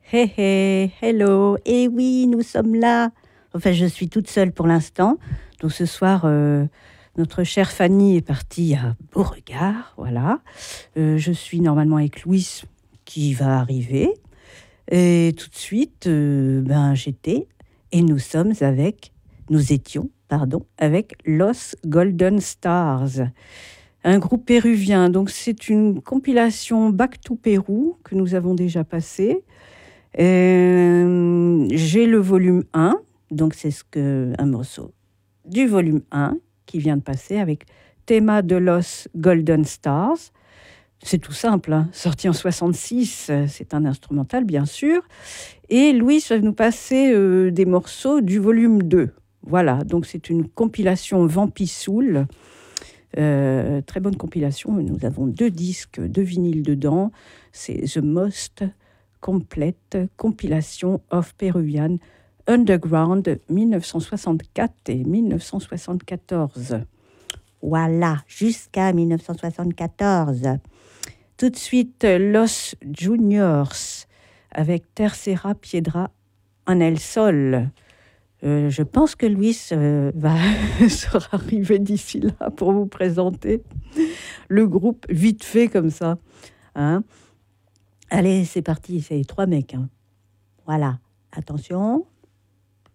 Hey hey, hello. Eh oui, nous sommes là. Enfin, je suis toute seule pour l'instant. Donc ce soir, notre chère Fanny est partie à Beauregard, voilà. Je suis normalement avec Louis qui va arriver. Et tout de suite, j'étais et nous étions, pardon, avec Los Golden Stars, un groupe péruvien. Donc c'est une compilation Back to Pérou que nous avons déjà passée. J'ai le volume 1, donc un morceau du volume 1 qui vient de passer avec Tema de los Golden Stars. C'est tout simple, hein, sorti en 66, c'est un instrumental bien sûr. Et Louis va nous passer des morceaux du volume 2. Voilà, donc c'est une compilation Vampisoul. Très bonne compilation, nous avons 2 disques, 2 vinyles dedans. C'est The Most Complete Compilation of Peruvian Underground 1964 et 1974. Voilà, jusqu'à 1974. Tout de suite, Los Juniors avec Tercera Piedra en el Sol. Je pense que Luis sera arrivé d'ici là pour vous présenter le groupe vite fait comme ça. Hein. Allez, c'est parti, c'est 3 mecs. Hein. Voilà, attention.